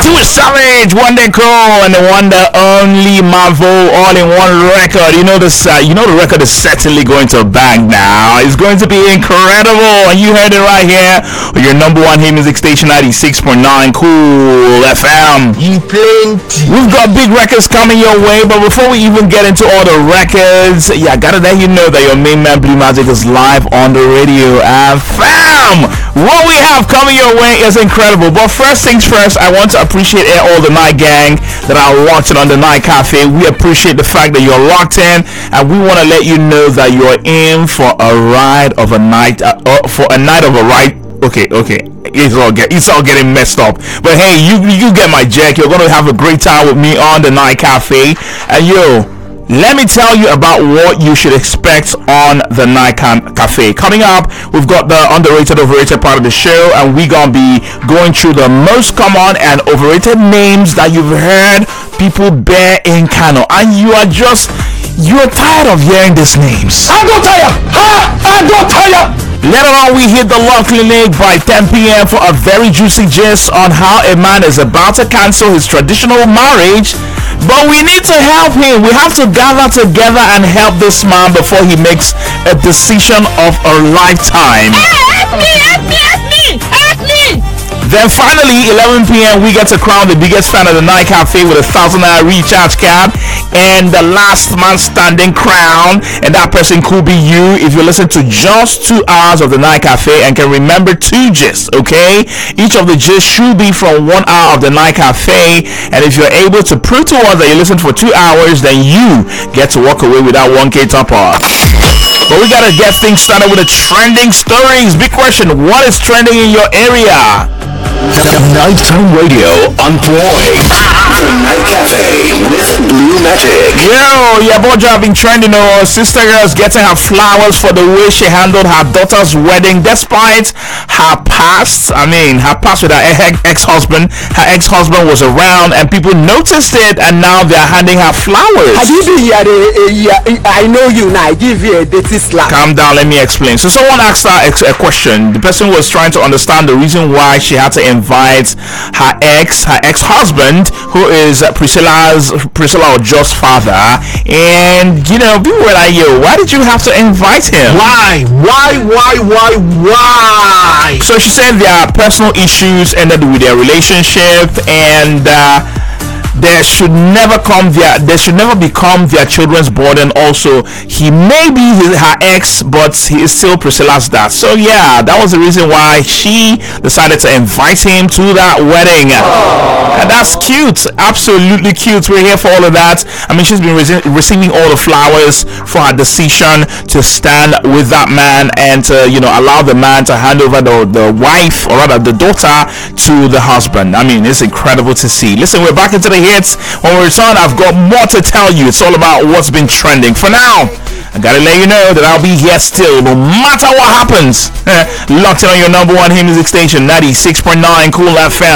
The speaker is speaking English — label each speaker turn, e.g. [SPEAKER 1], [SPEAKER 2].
[SPEAKER 1] Too Savage, Wonder Cool, and the one that only Marvel all in one record. You know this. You know the record is certainly going to bang now. It's going to be incredible, and you heard it right here. Your number one hit music station, 96.9 Cool FM.
[SPEAKER 2] Plenty.
[SPEAKER 1] We've got big records coming your way, but before we even get into all the records, I gotta let you know that your main man Blue Magic is live on the radio. And fam, what we have coming your way is incredible. But first things first, I want to appreciate all the night gang that are watching on the Night Cafe. We appreciate the fact that you're locked in, and we want to let you know that you're in for a ride of a night, for a night of a ride. Okay, it's all getting messed up. But hey, you get my jack. You're gonna have a great time with me on the Night Cafe, and let me tell you about what you should expect on the Night Cafe. Coming up, we've got the underrated, overrated part of the show, and we're gonna be going through the most common and overrated names that you've heard people bear in Kano, and you're tired of hearing these names.
[SPEAKER 2] I got tired.
[SPEAKER 1] Later on, we hit the Law Clinic by 10 p.m. for a very juicy gist on how a man is about to cancel his traditional marriage, but we need to help him. We have to gather together and help this man before he makes a decision of a lifetime.
[SPEAKER 2] Help me!
[SPEAKER 1] Then finally, 11 p.m. we get to crown the biggest fan of the Night Cafe with a 1,000 naira recharge card and the last man standing crown, and that person could be you if you listen to just 2 hours of the Night Cafe and can remember 2 gists. Okay, each of the gists should be from 1 hour of the Night Cafe, and if you're able to prove to us that you listened for 2 hours, then you get to walk away with that 1K top up. But we gotta get things started with the trending stories. Big question: what is trending in your area?
[SPEAKER 3] Nighttime radio on point. The Night Cafe with Blue Magic.
[SPEAKER 1] Your boy have been trending. Sister girl's getting her flowers for the way she handled her daughter's wedding despite her past. Her past with her ex-husband. Her ex-husband was around and people noticed it, and now they're handing her flowers.
[SPEAKER 2] Have you been here? I know you now. I give you a dirty slap.
[SPEAKER 1] Calm down, let me explain. So someone asked her a question. The person was trying to understand the reason why she had to invite her ex-husband, who is Priscilla or Jo's father, and people were like, why did you have to invite him?
[SPEAKER 2] Why?
[SPEAKER 1] So she said their personal issues ended with their relationship, and there should never become their children's burden. Also, he may be her ex, but he is still Priscilla's dad. So that was the reason why she decided to invite him to that wedding. And that's cute, absolutely cute. We're here for all of that. She's been receiving all the flowers for her decision to stand with that man and to allow the man to hand over the wife, or rather the daughter, to the husband. It's incredible to see. Listen, we're back into the hits. When we return, I've got more to tell you. It's all about what's been trending. For now, I gotta let you know that I'll be here still no matter what happens. Locked in on your number one hit music station, 96.9 Cool FM.